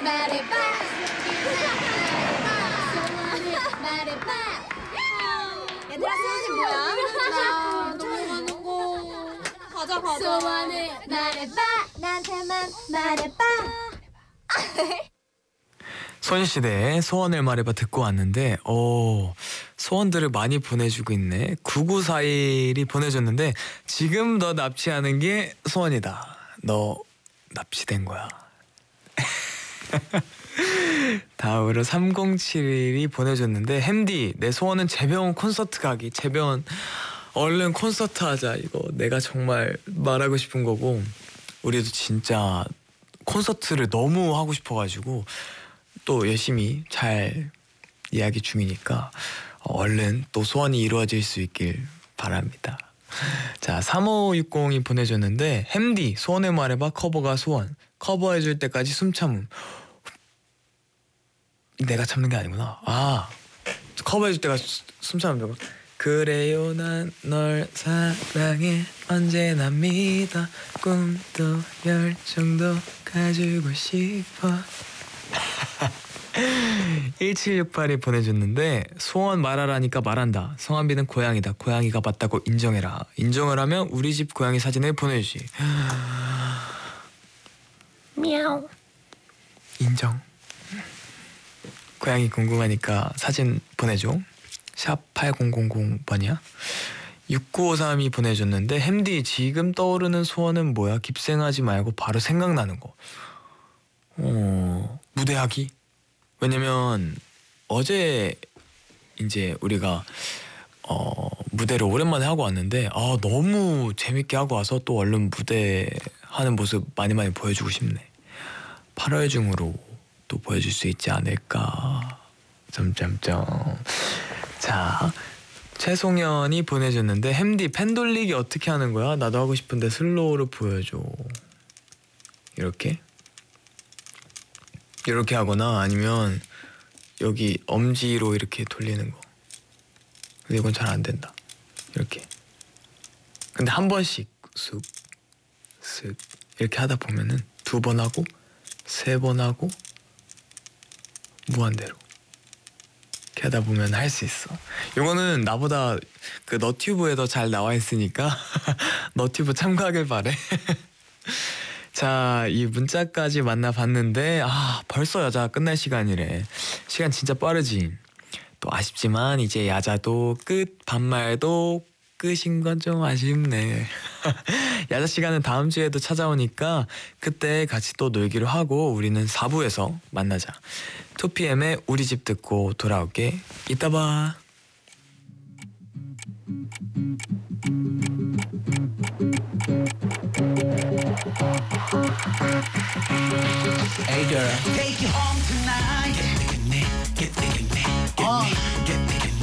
말해봐. 소원을 말해봐. 얘들아 소원이 뭐야? 나 넘어가는 거. 가자 가자. 소원을 말해봐. 나한테만 말해봐. 소녀시대의 소원을 말해봐 듣고 왔는데 소원들을 많이 보내주고 있네. 9941이 보내줬는데 지금 너 납치하는 게 소원이다. 너 납치된 거야. 다음으로 3071이 보내줬는데 햄디 내 소원은 재배원 콘서트 가기. 재배원 얼른 콘서트 하자. 이거 내가 정말 말하고 싶은 거고 우리도 진짜 콘서트를 너무 하고 싶어가지고 또 열심히 잘 이야기 중이니까 얼른 또 소원이 이루어질 수 있길 바랍니다. 자 3560이 보내줬는데 햄디 소원을 말해봐 커버가 소원. 커버해줄 때까지 숨 참음. 내가 참는 게 아니구나. 커버해줄 때까지 숨 참으면 되고. 그래요 난 널 사랑해 언제나 믿어 꿈도 열정도 가지고 싶어. 1768이 보내줬는데 소원 말하라니까 말한다. 성한비는 고양이다. 고양이가 맞다고 인정해라. 인정을 하면 우리 집 고양이 사진을 보내주지. 미야오. 인정. 고양이 궁금하니까 사진 보내줘. 샵 8000번이야. 6953이 보내줬는데 햄디 지금 떠오르는 소원은 뭐야? 깁생하지 말고 바로 생각나는 거. 무대하기. 왜냐면 어제 이제 우리가 무대를 오랜만에 하고 왔는데 너무 재밌게 하고 와서 또 얼른 무대 하는 모습 많이 보여주고 싶네. 8월 중으로 또 보여줄 수 있지 않을까. 점점점. 자 최송현이 보내줬는데 햄디 펜 돌리기 어떻게 하는 거야? 나도 하고 싶은데 슬로우로 보여줘. 이렇게 하거나 아니면 여기 엄지로 이렇게 돌리는 거. 근데 이건 잘 안 된다. 이렇게. 근데 한 번씩 쓱 이렇게 하다 보면은 2번 하고 3번 하고 무한대로 이렇게 하다 보면 할 수 있어. 이거는 나보다 그 너튜브에 더 잘 나와 있으니까 너튜브 참고하길 바래. 자, 이 문자까지 만나봤는데 벌써 야자 끝날 시간이래. 시간 진짜 빠르지. 또 아쉽지만 이제 야자도 끝, 반말도 끝인 건 좀 아쉽네. 야자 시간은 다음 주에도 찾아오니까 그때 같이 또 놀기로 하고 우리는 4부에서 만나자. 2PM의 우리 집 듣고 돌아올게. 이따 봐. Hey girl, take you home tonight. Get the